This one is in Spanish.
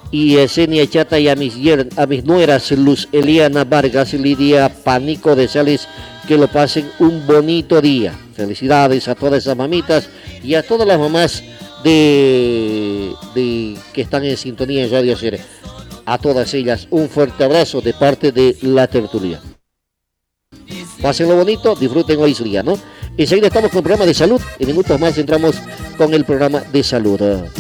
y Yesenia Chata, y a mis nueras Luz Eliana Vargas y Lidia Panico, desearles que lo pasen un bonito día. Felicidades a todas esas mamitas y a todas las mamás de que están en sintonía en Radio Cere. A todas ellas un fuerte abrazo de parte de la tertulia. Pásenlo bonito, disfruten hoy su día, ¿no? Enseguida estamos con el programa de salud. En minutos más entramos con el programa de salud.